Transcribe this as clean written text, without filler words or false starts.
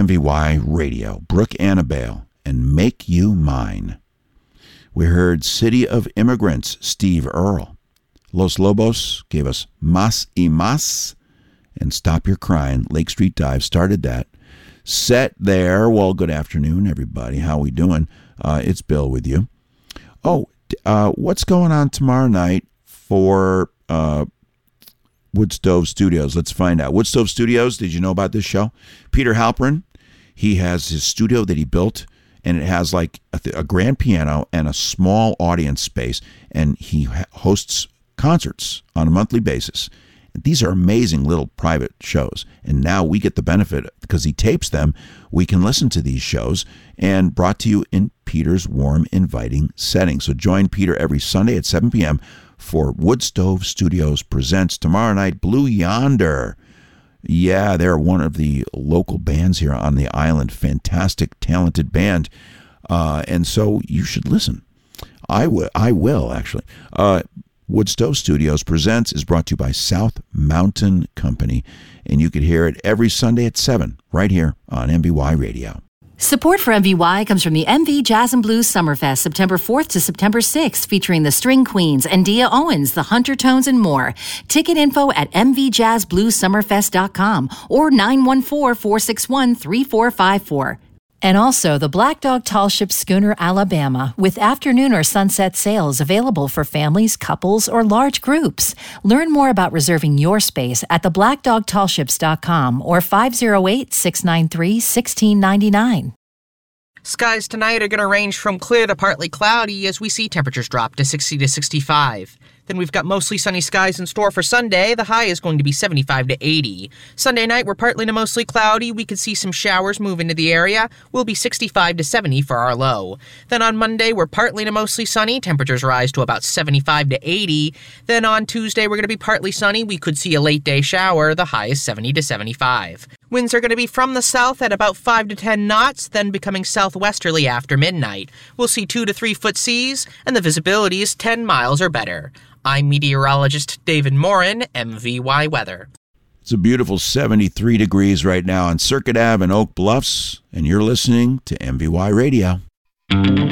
MVY Radio, Brooke Annabelle, and Make You Mine. We heard City of Immigrants, Steve Earle. Los Lobos gave us Más y Más, and Stop Your Crying. Lake Street Dive started that. Set there. Well, good afternoon, everybody. How we doing? It's Bill with you. Oh, what's going on tomorrow night for Wood Stove Studios? Let's find out. Wood Stove Studios, did you know about this show? Peter Halperin, he has his studio that he built, and it has like a grand piano and a small audience space, and he hosts concerts on a monthly basis. These are amazing little private shows, and now we get the benefit because he tapes them. We can listen to these shows, and brought to you in Peter's warm, inviting setting. So join Peter every Sunday at 7 p.m. for Wood Stove Studios presents tomorrow night Blue Yonder. Yeah, they're one of the local bands here on the island. Fantastic, talented band, and so you should listen. I will actually. Wood Stove Studios Presents is brought to you by South Mountain Company, and you can hear it every Sunday at 7 right here on MVY Radio. Support for MVY comes from the MV Jazz and Blues Summerfest, September 4th to September 6th, featuring the String Queens, and Dia Owens, the Hunter Tones, and more. Ticket info at mvjazzbluessummerfest.com or 914-461-3454. And also the Black Dog Tall Ship Schooner, Alabama, with afternoon or sunset sales available for families, couples, or large groups. Learn more about reserving your space at theblackdogtallships.com or 508-693-1699. Skies tonight are going to range from clear to partly cloudy as we see temperatures drop to 60 to 65. Then we've got mostly sunny skies in store for Sunday. The high is going to be 75 to 80. Sunday night, we're partly to mostly cloudy. We could see some showers move into the area. We'll be 65 to 70 for our low. Then on Monday, we're partly to mostly sunny. Temperatures rise to about 75 to 80. Then on Tuesday, we're going to be partly sunny. We could see a late day shower. The high is 70 to 75. Winds are going to be from the south at about 5 to 10 knots, then becoming southwesterly after midnight. We'll see 2 to 3 foot seas, and the visibility is 10 miles or better. I'm meteorologist David Morin, MVY Weather. It's a beautiful 73 degrees right now on Circuit Ave and Oak Bluffs, and you're listening to MVY Radio.